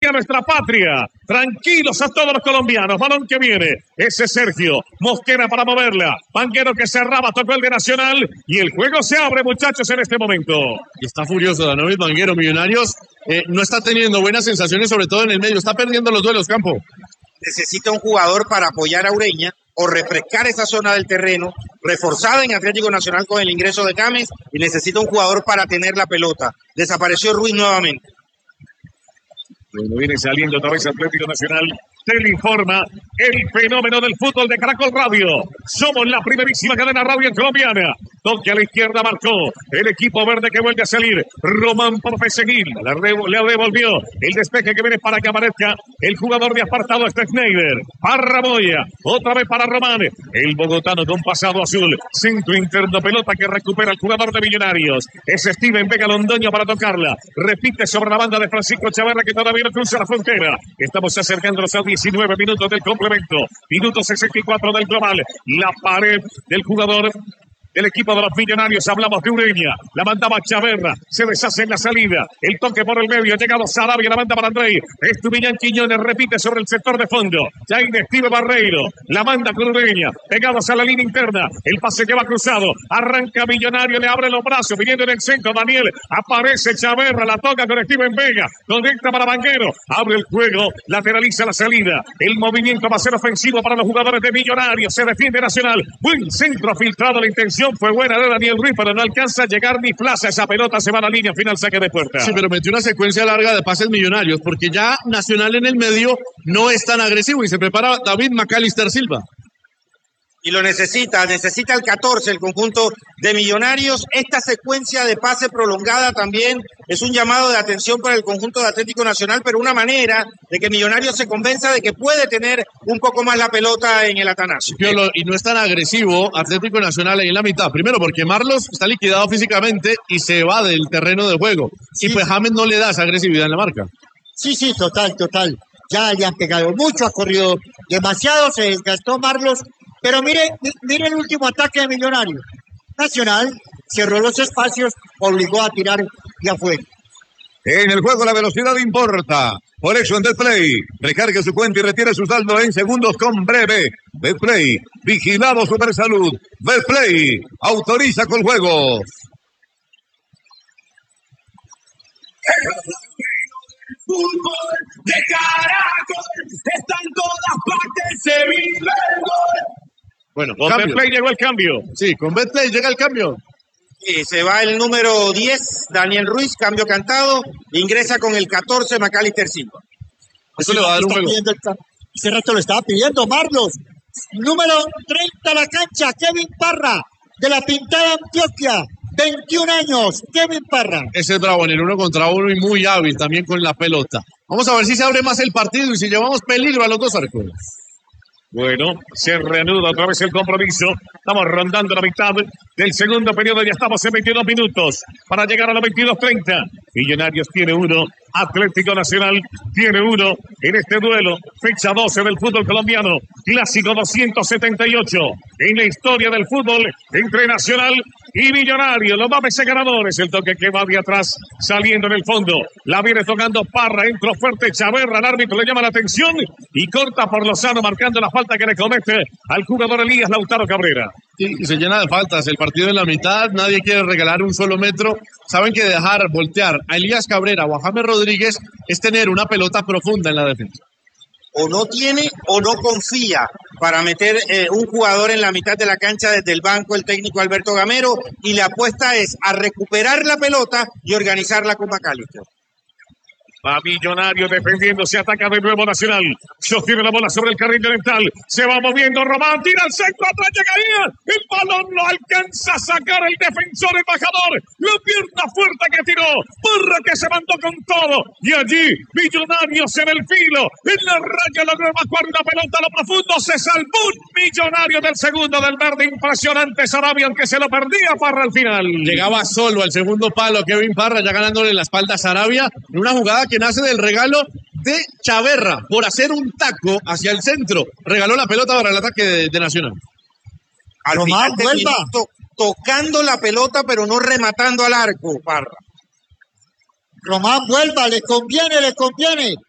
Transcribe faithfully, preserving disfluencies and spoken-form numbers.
a nuestra patria. Tranquilos a todos los colombianos. Balón que viene. Ese es Sergio. Mosquera para moverla. Vanguero que cerraba, tocó el de Nacional. Y el juego se abre, muchachos, en este momento. Y está furioso Danovis Vanguero. Millonarios eh, no está teniendo buenas sensaciones, sobre todo en el medio. Está perdiendo los duelos, Campo. Necesita un jugador para apoyar a Ureña o refrescar esa zona del terreno, reforzada en Atlético Nacional con el ingreso de James, y necesita un jugador para tener la pelota. Desapareció Ruiz nuevamente. Bueno, viene saliendo otra vez Atlético Nacional. Te le informa el fenómeno del fútbol de Caracol Radio. Somos la primerísima cadena radio colombiana. Toque a la izquierda marcó el equipo verde que vuelve a salir. Román por perseguir. Le, le devolvió el despeje que viene para que aparezca el jugador de apartado, este Schneider. Parra Moya. Otra vez para Román. El bogotano con pasado azul. Centro interno, pelota que recupera el jugador de Millonarios. Es Steven Vega Londoño para tocarla. Repite sobre la banda de Francisco Chavarra, que todavía no cruza la frontera. Estamos acercándonos a diecinueve minutos del complemento. Minuto sesenta y cuatro del global. La pared del jugador del equipo de los Millonarios. Hablamos de Ureña. La mandaba Chaverra. Se deshace en la salida. El toque por el medio. Ha llegado Sarabia. La manda para Andrei. Estupiñán Quiñones repite sobre el sector de fondo. Ya Steve Barreiro. La manda con Ureña. Pegados a la línea interna. El pase que va cruzado. Arranca Millonario. Le abre los brazos. Viniendo en el centro. Daniel. Aparece Chaverra. La toca con Steven Vega. Conecta para Vanguero. Abre el juego. Lateraliza la salida. El movimiento va a ser ofensivo para los jugadores de Millonarios. Se defiende Nacional. Buen centro filtrado. La intención fue buena de Daniel Ruiz, pero no alcanza a llegar ni plaza. Esa pelota se va a la línea final, saque de puerta. Sí, pero metió una secuencia larga de pases Millonarios, porque ya Nacional en el medio no es tan agresivo y se prepara David Macalister Silva. Y lo necesita, necesita el catorce, el conjunto de Millonarios. Esta secuencia de pase prolongada también es un llamado de atención para el conjunto de Atlético Nacional, pero una manera de que Millonarios se convenza de que puede tener un poco más la pelota en el Atanasio. Y no es tan agresivo Atlético Nacional ahí en la mitad. Primero porque Marlos está liquidado físicamente y se va del terreno de juego. Sí, y pues sí. James no le da esa agresividad en la marca. Sí, sí, total, total. Ya le han pegado mucho, ha corrido demasiado, se desgastó Marlos. Pero mire, mire el último ataque de Millonarios. Nacional cerró los espacios, obligó a tirar y afuera. En el juego la velocidad importa. Por eso en Betplay, recargue su cuenta y retire su saldo en segundos con breve. Betplay, vigilado Supersalud. Betplay, autoriza con juegos. Fútbol de Caracol está en todas partes, se vive el gol. Bueno, con Betplay llegó el cambio. Sí, con Betplay llega el cambio. Sí, se va el número diez, Daniel Ruiz, cambio cantado. Ingresa con el catorce, Macalister Silva. Eso le va a dar un juego. Ese resto lo estaba pidiendo Marlos. Número treinta a la cancha, Kevin Parra, de la Pintada Antioquia. veintiún años, Kevin Parra. Ese es bravo en el uno contra uno y muy hábil también con la pelota. Vamos a ver si se abre más el partido y si llevamos peligro a los dos arcos. Bueno, se reanuda otra vez el compromiso. Estamos rondando la mitad del segundo periodo. Ya estamos en veintidós minutos para llegar a los veintidós treinta. Millonarios tiene uno. Atlético Nacional tiene uno en este duelo. Fecha doce del fútbol colombiano. Clásico doscientos setenta y ocho en la historia del fútbol entre Nacional y Millonarios. Los más veces ganadores. El toque que va de atrás saliendo en el fondo. La viene tocando Parra. Entró fuerte Chaverra. El árbitro le llama la atención y corta por Lozano, marcando la falta que le comete al jugador Elías Lautaro Cabrera. Sí, y se llena de faltas. El partido en la mitad. Nadie quiere regalar un solo metro. Saben que dejar voltear a Elías Cabrera o a James Rodríguez es tener una pelota profunda en la defensa. O no tiene o no confía para meter eh, un jugador en la mitad de la cancha desde el banco, el técnico Alberto Gamero, y la apuesta es a recuperar la pelota y organizarla con Macalister. Va Millonario defendiéndose, ataca de nuevo Nacional. Sostiene la bola sobre el carril dental. Se va moviendo Román, tira al centro, atrás llegaría. El balón no alcanza a sacar el defensor embajador. La pierna fuerte que tiró. Parra que se mandó con todo. Y allí, Millonarios en el filo. En la raya logró evacuar una pelota a lo profundo. Se salvó un Millonario del segundo del verde. Impresionante Sarabia, aunque se lo perdía Parra al final. Llegaba solo al segundo palo Kevin Parra, ya ganándole la espalda a Sarabia. En una jugada que nace del regalo de Chaverra por hacer un taco hacia el centro. Regaló la pelota para el ataque de, de Nacional. Al Román, final vuelva. to, tocando la pelota, pero no rematando al arco, Parra. Román, vuelva, le conviene, le conviene.